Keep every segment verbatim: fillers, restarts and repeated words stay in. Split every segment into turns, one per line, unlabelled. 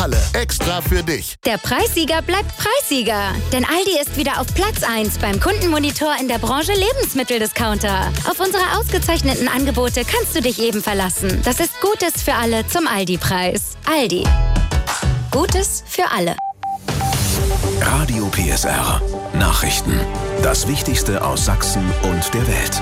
alle. Extra für dich.
Der Preissieger bleibt Preissieger. Denn Aldi ist wieder auf Platz eins beim Kundenmonitor in der Branche Lebensmitteldiscounter. Auf unsere ausgezeichneten Angebote kannst du dich eben verlassen. Das ist Gutes für alle zum Aldi-Preis. Aldi. Gutes für alle.
Radio P S R. Nachrichten. Das Wichtigste aus Sachsen und der Welt.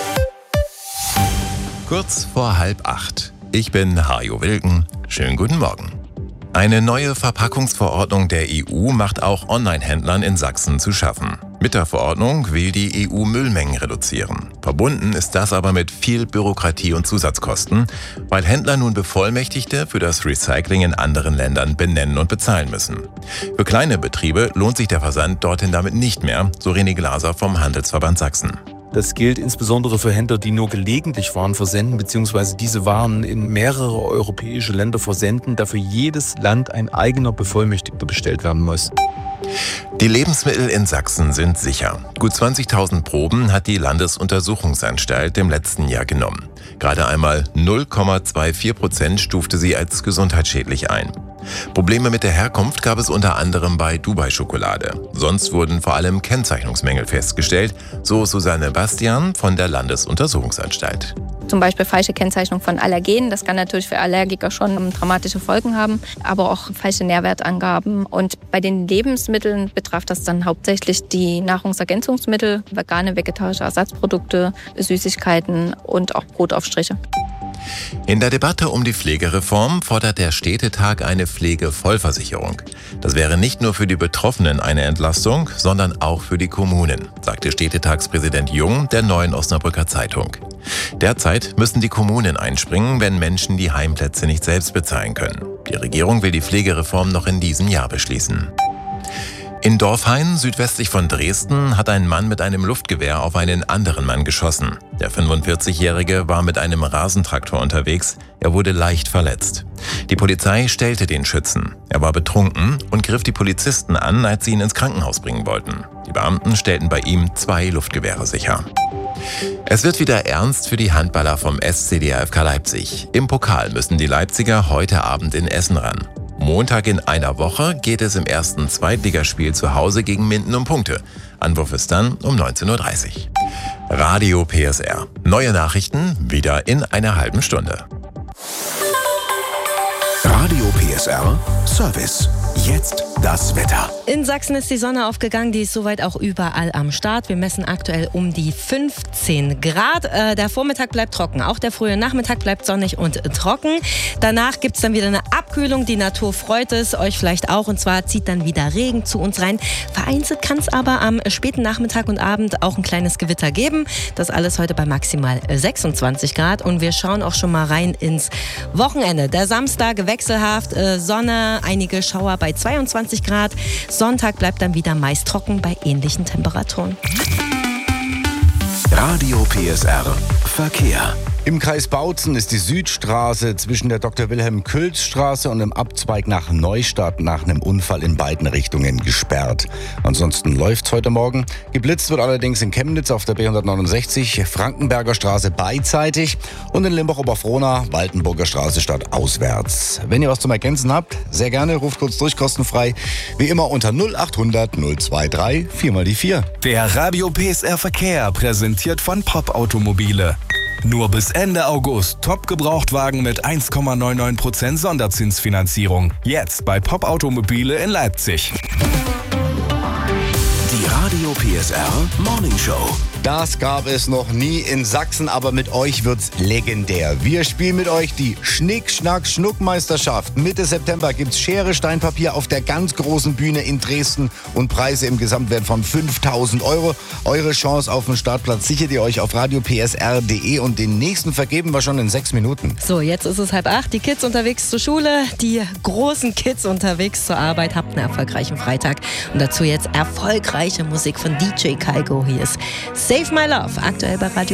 Kurz vor halb acht. Ich bin Hajo Wilken. Schönen guten Morgen. Eine neue Verpackungsverordnung der E U macht auch Online-Händlern in Sachsen zu schaffen. Mit der Verordnung will die E U Müllmengen reduzieren. Verbunden ist das aber mit viel Bürokratie und Zusatzkosten, weil Händler nun Bevollmächtigte für das Recycling in anderen Ländern benennen und bezahlen müssen. Für kleine Betriebe lohnt sich der Versand dorthin damit nicht mehr, so René Glaser vom Handelsverband Sachsen.
Das gilt insbesondere für Händler, die nur gelegentlich Waren versenden bzw. diese Waren in mehrere europäische Länder versenden, da für jedes Land ein eigener Bevollmächtigter bestellt werden muss.
Die Lebensmittel in Sachsen sind sicher. Gut zwanzigtausend Proben hat die Landesuntersuchungsanstalt im letzten Jahr genommen. Gerade einmal null Komma vierundzwanzig Prozent stufte sie als gesundheitsschädlich ein. Probleme mit der Herkunft gab es unter anderem bei Dubai-Schokolade. Sonst wurden vor allem Kennzeichnungsmängel festgestellt, so Susanne Bastian von der Landesuntersuchungsanstalt.
Zum Beispiel falsche Kennzeichnung von Allergenen. Das kann natürlich für Allergiker schon dramatische Folgen haben, aber auch falsche Nährwertangaben. Und bei den Lebensmitteln betraf das dann hauptsächlich die Nahrungsergänzungsmittel, vegane, vegetarische Ersatzprodukte, Süßigkeiten und auch Brotaufstriche.
In der Debatte um die Pflegereform fordert der Städtetag eine Pflegevollversicherung. Das wäre nicht nur für die Betroffenen eine Entlastung, sondern auch für die Kommunen, sagte Städtetagspräsident Jung der Neuen Osnabrücker Zeitung. Derzeit müssen die Kommunen einspringen, wenn Menschen die Heimplätze nicht selbst bezahlen können. Die Regierung will die Pflegereform noch in diesem Jahr beschließen. In Dorfhain, südwestlich von Dresden, hat ein Mann mit einem Luftgewehr auf einen anderen Mann geschossen. Der fünfundvierzigjährige war mit einem Rasentraktor unterwegs. Er wurde leicht verletzt. Die Polizei stellte den Schützen. Er war betrunken und griff die Polizisten an, als sie ihn ins Krankenhaus bringen wollten. Die Beamten stellten bei ihm zwei Luftgewehre sicher. Es wird wieder ernst für die Handballer vom S C D F K Leipzig. Im Pokal müssen die Leipziger heute Abend in Essen ran. Montag in einer Woche geht es im ersten Zweitligaspiel zu Hause gegen Minden um Punkte. Anwurf ist dann um neunzehn Uhr dreißig. Radio P S R. Neue Nachrichten wieder in einer halben Stunde.
Radio P S R Service. Jetzt das Wetter.
In Sachsen ist die Sonne aufgegangen, die ist soweit auch überall am Start. Wir messen aktuell um die fünfzehn Grad. Äh, der Vormittag bleibt trocken, auch der frühe Nachmittag bleibt sonnig und trocken. Danach gibt es dann wieder eine Abkühlung, die Natur freut es, euch vielleicht auch. Und zwar zieht dann wieder Regen zu uns rein. Vereinzelt kann es aber am späten Nachmittag und Abend auch ein kleines Gewitter geben. Das alles heute bei maximal sechsundzwanzig Grad. Und wir schauen auch schon mal rein ins Wochenende. Der Samstag wechselhaft, äh, Sonne, einige Schauer bei zweiundzwanzig Grad. Sonntag bleibt dann wieder meist trocken bei ähnlichen Temperaturen.
Radio P S R Verkehr.
Im Kreis Bautzen ist die Südstraße zwischen der Doktor Wilhelm Külz Straße und dem Abzweig nach Neustadt nach einem Unfall in beiden Richtungen gesperrt. Ansonsten läuft's heute Morgen. Geblitzt wird allerdings in Chemnitz auf der B hundertneunundsechzig, Frankenberger Straße beidseitig und in Limbach-Oberfrohna, Waltenburger Straße stadtauswärts. Wenn ihr was zum Ergänzen habt, sehr gerne, ruft kurz durch, kostenfrei. Wie immer unter null achthundert null drei vier mal die vier.
Der Radio P S R Verkehr präsentiert von Pop Automobile. Nur bis Ende August Top-Gebrauchtwagen mit eins Komma neunundneunzig Prozent Sonderzinsfinanzierung. Jetzt bei Pop Automobile in Leipzig.
Die Radio P S R Morning Show.
Das gab es noch nie in Sachsen, aber mit euch wird's legendär. Wir spielen mit euch die Schnick-Schnack-Schnuck-Meisterschaft. Mitte September gibt's Schere, Stein, Papier auf der ganz großen Bühne in Dresden und Preise im Gesamtwert von fünftausend Euro. Eure Chance auf den Startplatz sichert ihr euch auf radio p s r punkt d e und den nächsten vergeben wir schon in sechs Minuten.
So, jetzt ist es halb acht. Die Kids unterwegs zur Schule, die großen Kids unterwegs zur Arbeit. Habt einen erfolgreichen Freitag. Und dazu jetzt erfolgreiche Musik von D J Kaigo. Hier ist Save My Love, aktuell bei Radio